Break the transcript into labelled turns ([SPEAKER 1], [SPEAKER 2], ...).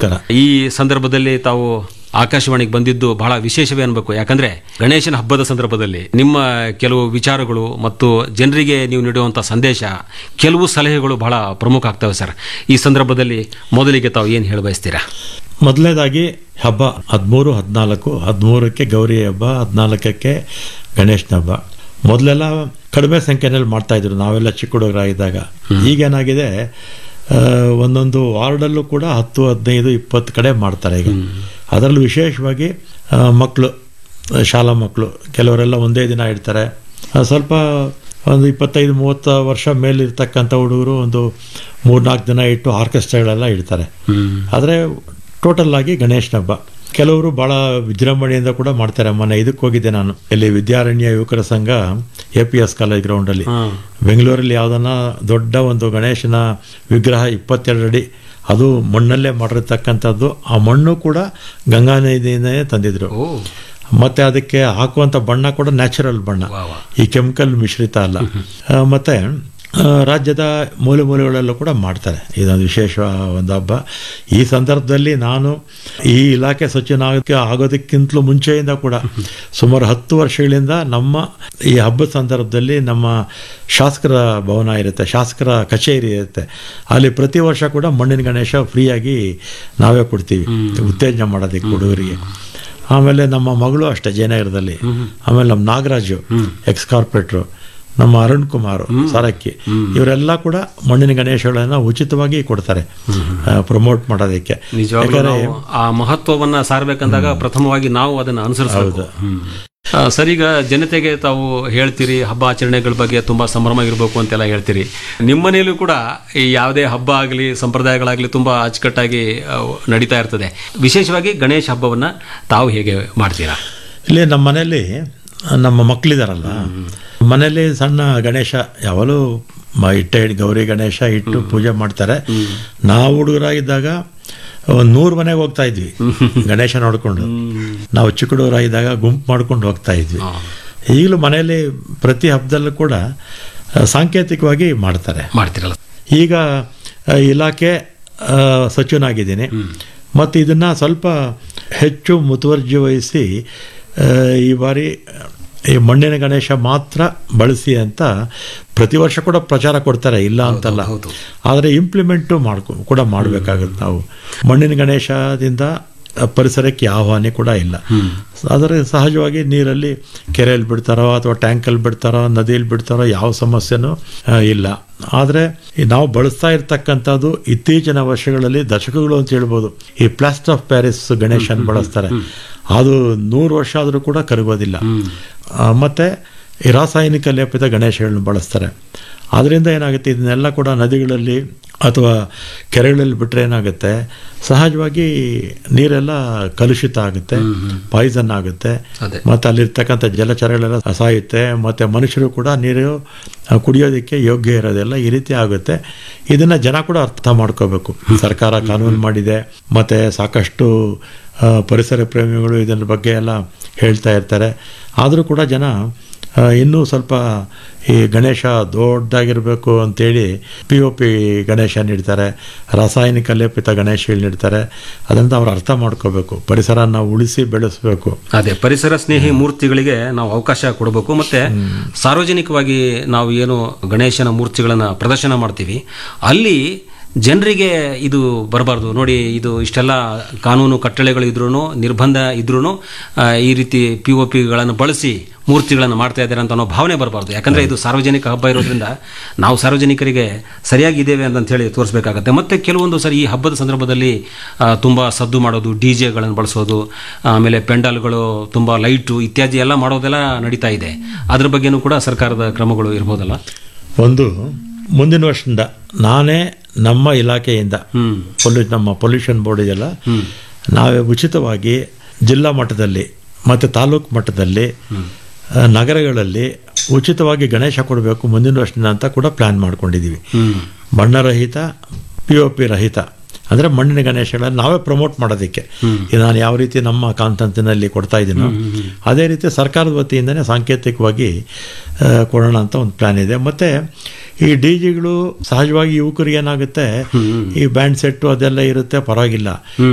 [SPEAKER 1] ನಮಸ್ಕಾರ.
[SPEAKER 2] ಈ ಸಂದರ್ಭದಲ್ಲಿ ತಾವು ಆಕಾಶವಾಣಿಗೆ ಬಂದಿದ್ದು ಬಹಳ ವಿಶೇಷವೇ ಅನ್ಬೇಕು. ಯಾಕಂದ್ರೆ ಗಣೇಶನ ಹಬ್ಬದ ಸಂದರ್ಭದಲ್ಲಿ ನಿಮ್ಮ ಕೆಲವು ವಿಚಾರಗಳು ಮತ್ತು ಜನರಿಗೆ ನೀವು ನೀಡುವಂಥ ಸಂದೇಶ, ಕೆಲವು ಸಲಹೆಗಳು ಬಹಳ ಪ್ರಮುಖ ಆಗ್ತವೆ ಸರ್. ಈ ಸಂದರ್ಭದಲ್ಲಿ ಮೊದಲಿಗೆ ತಾವು ಏನು ಹೇಳ ಬಯಸ್ತೀರಾ?
[SPEAKER 1] ಮೊದಲನೇದಾಗಿ ಹಬ್ಬ 13, 14, 13ಕ್ಕೆ ಗೌರಿ ಹಬ್ಬ, 14ಕ್ಕೆ ಗಣೇಶನ ಹಬ್ಬ. ಮೊದಲೆಲ್ಲ ಕಡಿಮೆ ಸಂಖ್ಯೆಯಲ್ಲಿ ಮಾಡ್ತಾ ಇದ್ರು ನಾವೆಲ್ಲ ಚಿಕ್ಕ ಹುಡುಗರಾಗಿದ್ದಾಗ. ಈಗೇನಾಗಿದೆ, ಒಂದೊಂದು ವಾರ್ಡಲ್ಲೂ ಕೂಡ 10, 15, 20 ಕಡೆ ಮಾಡ್ತಾರೆ ಈಗ. ಅದರಲ್ಲೂ ವಿಶೇಷವಾಗಿ ಮಕ್ಕಳು, ಶಾಲಾ ಮಕ್ಕಳು ಕೆಲವರೆಲ್ಲ ಒಂದೇ ದಿನ ಇಡ್ತಾರೆ. ಸ್ವಲ್ಪ ಒಂದು 25-30 ವರ್ಷ ಮೇಲಿರ್ತಕ್ಕಂಥ ಹುಡುಗರು ಒಂದು 3-4 ದಿನ ಇಟ್ಟು ಆರ್ಕೆಸ್ಟ್ರಾಗಳೆಲ್ಲ ಇಡ್ತಾರೆ. ಆದರೆ ಟೋಟಲ್ ಆಗಿ ಗಣೇಶನ ಹಬ್ಬ ಕೆಲವರು ಭಾಳ ವಿಜೃಂಭಣೆಯಿಂದ ಕೂಡ ಮಾಡ್ತಾರೆ. ಮೊನ್ನೆ ಇದಕ್ಕೆ ಹೋಗಿದ್ದೆ ನಾನು, ಇಲ್ಲಿ ವಿದ್ಯಾರಣ್ಯ ಯುವಕರ ಸಂಘ APS ಕಾಲೇಜ್ ಗ್ರೌಂಡಲ್ಲಿ ಬೆಂಗಳೂರಲ್ಲಿ ಯಾವುದನ್ನ ದೊಡ್ಡ ಒಂದು ಗಣೇಶನ ವಿಗ್ರಹ 22 ಅಡಿ, ಅದು ಮಣ್ಣಲ್ಲೇ ಮಾಡಿರ್ತಕ್ಕಂಥದ್ದು. ಆ ಮಣ್ಣು ಕೂಡ ಗಂಗಾ ನದಿಯಿಂದನೇ ತಂದಿದ್ರು. ಮತ್ತೆ ಅದಕ್ಕೆ ಹಾಕುವಂಥ ಬಣ್ಣ ಕೂಡ ನ್ಯಾಚುರಲ್ ಬಣ್ಣ, ಈ ಕೆಮಿಕಲ್ ಮಿಶ್ರಿತ ಅಲ್ಲ. ಮತ್ತೆ ರಾಜ್ಯದ ಮೂಲೆ ಮೂಲೆಗಳಲ್ಲೂ ಕೂಡ ಮಾಡ್ತಾರೆ. ಇದೊಂದು ವಿಶೇಷ ಒಂದು ಹಬ್ಬ. ಈ ಸಂದರ್ಭದಲ್ಲಿ ನಾನು ಈ ಇಲಾಖೆ ಸಚಿವ ಆಗೋದಕ್ಕಿಂತಲೂ ಮುಂಚೆಯಿಂದ ಕೂಡ ಸುಮಾರು 10 ವರ್ಷಗಳಿಂದ ನಮ್ಮ ಈ ಹಬ್ಬದ ಸಂದರ್ಭದಲ್ಲಿ ನಮ್ಮ ಶಾಸಕರ ಭವನ ಇರುತ್ತೆ, ಶಾಸಕರ ಕಚೇರಿ ಇರುತ್ತೆ, ಅಲ್ಲಿ ಪ್ರತಿ ವರ್ಷ ಕೂಡ ಮಣ್ಣಿನ ಗಣೇಶ ಫ್ರೀಯಾಗಿ ನಾವೇ ಕೊಡ್ತೀವಿ, ಉತ್ತೇಜನ ಮಾಡೋದಕ್ಕೆ ಹುಡುಗರಿಗೆ. ಆಮೇಲೆ ನಮ್ಮ ಮಗಳು ಅಷ್ಟೇ ಜಯನಗರದಲ್ಲಿ. ಆಮೇಲೆ ನಮ್ಮ ನಾಗರಾಜು ಎಕ್ಸ್ ಕಾರ್ಪೊರೇಟ್ರು, ನಮ್ಮ ಅರುಣ್ ಕುಮಾರ್ ಸಾರಕ್ಕಿ, ಇವರೆಲ್ಲ ಕೂಡ ಮಣ್ಣಿನ ಗಣೇಶಗಳನ್ನು ಉಚಿತವಾಗಿ ಕೊಡ್ತಾರೆ ಪ್ರಮೋಟ್ ಮಾಡೋದಕ್ಕೆ.
[SPEAKER 2] ಯಾಕಂದ್ರೆ ಆ ಮಹತ್ವವನ್ನ ಸಾರಬೇಕಂದಾಗ ಪ್ರಥಮವಾಗಿ ನಾವು ಅದನ್ನು ಅನುಸರಿಸಬಹುದು. ಸರ್, ಈಗ ಜನತೆಗೆ ತಾವು ಹೇಳ್ತೀರಿ ಹಬ್ಬ ಆಚರಣೆಗಳ ಬಗ್ಗೆ ತುಂಬಾ ಸಂಭ್ರಮ ಇರಬೇಕು ಅಂತೆಲ್ಲ ಹೇಳ್ತೀರಿ. ನಿಮ್ಮ ಮನೆಯಲ್ಲೂ ಕೂಡ ಈ ಯಾವುದೇ ಹಬ್ಬ ಆಗಲಿ ಸಂಪ್ರದಾಯಗಳಾಗಲಿ ತುಂಬಾ ಅಚ್ಚುಕಟ್ಟಾಗಿ ನಡೀತಾ ಇರ್ತದೆ. ವಿಶೇಷವಾಗಿ ಗಣೇಶ ಹಬ್ಬವನ್ನ ತಾವು ಹೇಗೆ ಮಾಡ್ತೀರಾ?
[SPEAKER 1] ಇಲ್ಲಿ ನಮ್ಮ ಮನೆಯಲ್ಲಿ ನಮ್ಮ ಮಕ್ಕಳಿದಾರಲ್ಲ, ಮನೆಯಲ್ಲಿ ಸಣ್ಣ ಗಣೇಶ ಯಾವಾಗಲೂ ಗೌರಿ ಗಣೇಶ ಇಟ್ಟು ಪೂಜೆ ಮಾಡ್ತಾರೆ. ನಾವು ಹುಡುಗರಾಗಿದ್ದಾಗ 100 ಮನೆಗೆ ಹೋಗ್ತಾ ಇದ್ವಿ ಗಣೇಶ ನೋಡ್ಕೊಂಡು. ನಾವು ಚಿಕ್ಕ ಹುಡುಗರಾಗಿದ್ದಾಗ ಗುಂಪು ಮಾಡ್ಕೊಂಡು ಹೋಗ್ತಾ ಇದ್ವಿ. ಈಗಲೂ ಮನೆಯಲ್ಲಿ ಪ್ರತಿ ಹಬ್ಬದಲ್ಲೂ ಕೂಡ ಸಾಂಕೇತಿಕವಾಗಿ ಮಾಡ್ತಿರಲ್ಲ. ಈಗ ಇಲಾಖೆ ಸಚಿವನಾಗಿದ್ದೀನಿ ಮತ್ತು ಇದನ್ನು ಸ್ವಲ್ಪ ಹೆಚ್ಚು ಮುತುವರ್ಜಿ ವಹಿಸಿ ಈ ಬಾರಿ ಈ ಮಣ್ಣಿನ ಗಣೇಶ ಮಾತ್ರ ಬಳಸಿ ಅಂತ ಪ್ರತಿ ವರ್ಷ ಕೂಡ ಪ್ರಚಾರ ಕೊಡ್ತಾರೆ, ಇಲ್ಲ ಅಂತಲ್ಲ. ಆದರೆ ಇಂಪ್ಲಿಮೆಂಟು ಕೂಡ ಮಾಡಬೇಕಾಗುತ್ತೆ. ನಾವು ಮಣ್ಣಿನ ಗಣೇಶದಿಂದ ಪರಿಸರಕ್ಕೆ ಯಾವ ಹಾನಿ ಕೂಡ ಇಲ್ಲ. ಆದರೆ ಸಹಜವಾಗಿ ನೀರಲ್ಲಿ ಕೆರೆಯಲ್ಲಿ ಬಿಡ್ತಾರೋ ಅಥವಾ ಟ್ಯಾಂಕಲ್ಲಿ ಬಿಡ್ತಾರೋ ನದಿಯಲ್ಲಿ ಬಿಡ್ತಾರೋ ಯಾವ ಸಮಸ್ಯೆನೂ ಇಲ್ಲ. ಆದರೆ ನಾವು ಬಳಸ್ತಾ ಇರ್ತಕ್ಕಂಥದ್ದು ಇತ್ತೀಚಿನ ವರ್ಷಗಳಲ್ಲಿ ದಶಕಗಳು ಅಂತ ಹೇಳ್ಬೋದು. ಈ ಪ್ಲಾಸ್ಟರ್ ಆಫ್ ಪ್ಯಾರಿಸ್ ಗಣೇಶನ ಬಳಸ್ತಾರೆ, ಅದು 100 ವರ್ಷ ಆದರೂ ಕೂಡ ಕರಗೋದಿಲ್ಲ. ಮತ್ತು ಈ ರಾಸಾಯನಿಕ ಲೇಪಿತ ಗಣೇಶಗಳನ್ನು ಬಳಸ್ತಾರೆ. ಆದ್ದರಿಂದ ಏನಾಗುತ್ತೆ, ಇದನ್ನೆಲ್ಲ ಕೂಡ ನದಿಗಳಲ್ಲಿ ಅಥವಾ ಕೆರೆಗಳಲ್ಲಿ ಬಿಟ್ಟರೆ ಏನಾಗುತ್ತೆ, ಸಹಜವಾಗಿ ನೀರೆಲ್ಲ ಕಲುಷಿತ ಆಗುತ್ತೆ, ಪಾಯ್ಸನ್ ಆಗುತ್ತೆ, ಮತ್ತು ಅಲ್ಲಿರ್ತಕ್ಕಂಥ ಜಲಚರಗಳೆಲ್ಲ ಸಾಯುತ್ತೆ, ಮತ್ತು ಮನುಷ್ಯರು ಕೂಡ ನೀರು ಕುಡಿಯೋದಕ್ಕೆ ಯೋಗ್ಯ ಇರೋದೆಲ್ಲ ಈ ರೀತಿ ಆಗುತ್ತೆ. ಇದನ್ನು ಜನ ಕೂಡ ಅರ್ಥ ಮಾಡ್ಕೋಬೇಕು. ಸರ್ಕಾರ ಕಾನೂನು ಮಾಡಿದೆ, ಮತ್ತು ಸಾಕಷ್ಟು ಪರಿಸರ ಪ್ರೇಮಿಗಳು ಇದರ ಬಗ್ಗೆ ಎಲ್ಲ ಹೇಳ್ತಾ ಇರ್ತಾರೆ. ಆದರೂ ಕೂಡ ಜನ ಇನ್ನೂ ಸ್ವಲ್ಪ ಈ ಗಣೇಶ ದೊಡ್ಡದಾಗಿರಬೇಕು ಅಂತೇಳಿ POP ಗಣೇಶ ನೀಡ್ತಾರೆ, ರಾಸಾಯನಿಕ ಲೇಪಿತ ಗಣೇಶ ನೀಡ್ತಾರೆ. ಅದರಿಂದ ಅವ್ರು ಅರ್ಥ ಮಾಡ್ಕೋಬೇಕು, ಪರಿಸರ ನಾವು ಉಳಿಸಿ ಬೆಳೆಸಬೇಕು.
[SPEAKER 2] ಅದೇ ಪರಿಸರ ಸ್ನೇಹಿ ಮೂರ್ತಿಗಳಿಗೆ ನಾವು ಅವಕಾಶ ಕೊಡಬೇಕು. ಮತ್ತೆ ಸಾರ್ವಜನಿಕವಾಗಿ ನಾವು ಏನು ಗಣೇಶನ ಮೂರ್ತಿಗಳನ್ನು ಪ್ರದರ್ಶನ ಮಾಡ್ತೀವಿ, ಅಲ್ಲಿ ಜನರಿಗೆ ಇದು ಬರಬಾರ್ದು. ನೋಡಿ, ಇದು ಇಷ್ಟೆಲ್ಲ ಕಾನೂನು ಕಟ್ಟಳೆಗಳು ಇದ್ರೂ, ನಿರ್ಬಂಧ ಇದ್ರೂ ಈ ರೀತಿ POPಗಳನ್ನು ಬಳಸಿ ಮೂರ್ತಿಗಳನ್ನು ಮಾಡ್ತಾ ಇದ್ದಾರೆ ಅಂತ ಅನ್ನೋ ಭಾವನೆ ಬರಬಾರ್ದು. ಯಾಕಂದರೆ ಇದು ಸಾರ್ವಜನಿಕ ಹಬ್ಬ ಇರೋದ್ರಿಂದ ನಾವು ಸಾರ್ವಜನಿಕರಿಗೆ ಸರಿಯಾಗಿದ್ದೇವೆ ಅಂತ ಹೇಳಿ ತೋರಿಸ್ಬೇಕಾಗತ್ತೆ. ಮತ್ತು ಕೆಲವೊಂದು ಸರಿ ಈ ಹಬ್ಬದ ಸಂದರ್ಭದಲ್ಲಿ ತುಂಬ ಸದ್ದು ಮಾಡೋದು, DJಗಳನ್ನು ಬಳಸೋದು, ಆಮೇಲೆ ಪೆಂಡಾಲ್ಗಳು, ತುಂಬ ಲೈಟು ಇತ್ಯಾದಿ ಎಲ್ಲ ಮಾಡೋದೆಲ್ಲ ನಡೀತಾ ಇದೆ. ಅದ್ರ ಬಗ್ಗೆನೂ ಕೂಡ ಸರ್ಕಾರದ ಕ್ರಮಗಳು ಇರ್ಬೋದಲ್ಲ?
[SPEAKER 1] ಒಂದು ಮುಂದಿನ ವರ್ಷದಿಂದ ನಾನೇ ನಮ್ಮ ಇಲಾಖೆಯಿಂದ ನಮ್ಮ ಪೊಲ್ಯೂಷನ್ ಬೋರ್ಡ್ ಇದೆಲ್ಲ, ನಾವೇ ಉಚಿತವಾಗಿ ಜಿಲ್ಲಾ ಮಟ್ಟದಲ್ಲಿ ಮತ್ತು ತಾಲೂಕು ಮಟ್ಟದಲ್ಲಿ ನಗರಗಳಲ್ಲಿ ಉಚಿತವಾಗಿ ಗಣೇಶ ಕೊಡಬೇಕು ಮುಂದಿನ ವರ್ಷದಿಂದ ಅಂತ ಕೂಡ ಪ್ಲಾನ್ ಮಾಡ್ಕೊಂಡಿದ್ದೀವಿ. ಬಣ್ಣರಹಿತ POP ರಹಿತ, ಅಂದರೆ ಮಣ್ಣಿನ ಗಣೇಶಗಳನ್ನು ನಾವೇ ಪ್ರಮೋಟ್ ಮಾಡೋದಕ್ಕೆ. ನಾನು ಯಾವ ರೀತಿ ನಮ್ಮ ಕಾಂತಂತಿನಲ್ಲಿ ಕೊಡ್ತಾ ಇದ್ದೀನೋ ಅದೇ ರೀತಿ ಸರ್ಕಾರದ ವತಿಯಿಂದನೇ ಸಾಂಕೇತಿಕವಾಗಿ ಕೊಡೋಣ ಅಂತ ಒಂದು ಪ್ಲಾನ್ ಇದೆ. ಮತ್ತು ಈ DJಗಳು ಸಹಜವಾಗಿ ಯುವಕರಿಗೆ ಏನಾಗುತ್ತೆ, ಈ ಬ್ಯಾಂಡ್ ಸೆಟ್ಟು ಅದೆಲ್ಲ ಇರುತ್ತೆ, ಪರವಾಗಿಲ್ಲ.